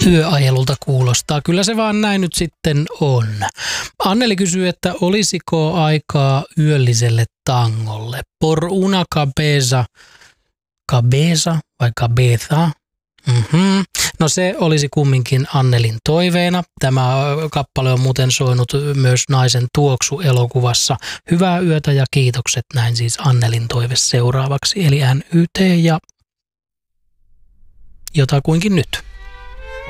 yöajelulta kuulostaa. Kyllä se vaan näin nyt sitten on. Anneli kysyy, että olisiko aikaa yölliselle tangolle? Por una cabeza. Cabeza vai cabeza? Mm-hmm. No se olisi kumminkin Annelin toiveena. Tämä kappale on muuten soinut myös Naisen tuoksu -elokuvassa. Hyvää yötä ja kiitokset, näin siis Annelin toive seuraavaksi. Eli NYT ja jotakuinkin nyt.